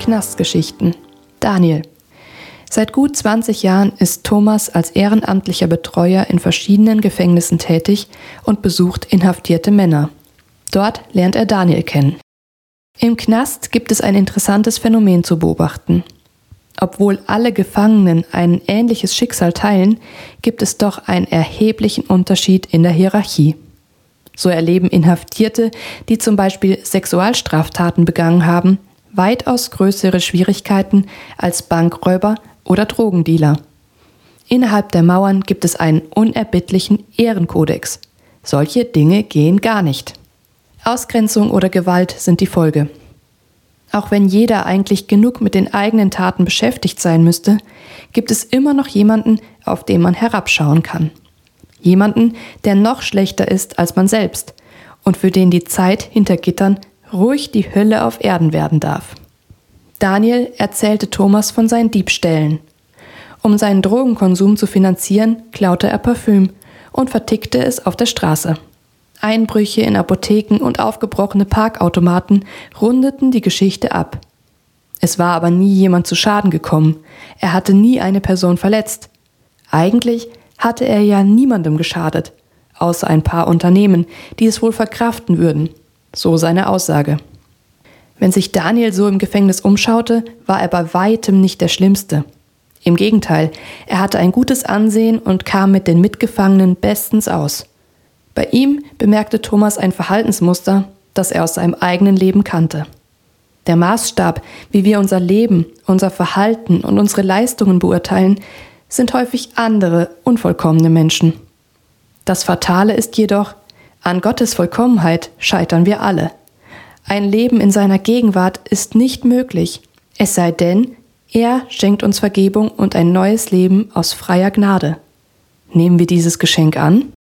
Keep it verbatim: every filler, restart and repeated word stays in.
Knastgeschichten. Daniel. Seit gut zwanzig Jahren ist Thomas als ehrenamtlicher Betreuer in verschiedenen Gefängnissen tätig und besucht inhaftierte Männer. Dort lernt er Daniel kennen. Im Knast gibt es ein interessantes Phänomen zu beobachten. Obwohl alle Gefangenen ein ähnliches Schicksal teilen, gibt es doch einen erheblichen Unterschied in der Hierarchie. So erleben Inhaftierte, die zum Beispiel Sexualstraftaten begangen haben, weitaus größere Schwierigkeiten als Bankräuber oder Drogendealer. Innerhalb der Mauern gibt es einen unerbittlichen Ehrenkodex. Solche Dinge gehen gar nicht. Ausgrenzung oder Gewalt sind die Folge. Auch wenn jeder eigentlich genug mit den eigenen Taten beschäftigt sein müsste, gibt es immer noch jemanden, auf den man herabschauen kann. Jemanden, der noch schlechter ist als man selbst und für den die Zeit hinter Gittern ruhig die Hölle auf Erden werden darf. Daniel erzählte Thomas von seinen Diebstählen. Um seinen Drogenkonsum zu finanzieren, klaute er Parfüm und vertickte es auf der Straße. Einbrüche in Apotheken und aufgebrochene Parkautomaten rundeten die Geschichte ab. Es war aber nie jemand zu Schaden gekommen. Er hatte nie eine Person verletzt. Eigentlich hatte er ja niemandem geschadet, außer ein paar Unternehmen, die es wohl verkraften würden. So seine Aussage. Wenn sich Daniel so im Gefängnis umschaute, war er bei weitem nicht der Schlimmste. Im Gegenteil, er hatte ein gutes Ansehen und kam mit den Mitgefangenen bestens aus. Bei ihm bemerkte Thomas ein Verhaltensmuster, das er aus seinem eigenen Leben kannte. Der Maßstab, wie wir unser Leben, unser Verhalten und unsere Leistungen beurteilen, sind häufig andere, unvollkommene Menschen. Das Fatale ist jedoch, an Gottes Vollkommenheit scheitern wir alle. Ein Leben in seiner Gegenwart ist nicht möglich, es sei denn, er schenkt uns Vergebung und ein neues Leben aus freier Gnade. Nehmen wir dieses Geschenk an?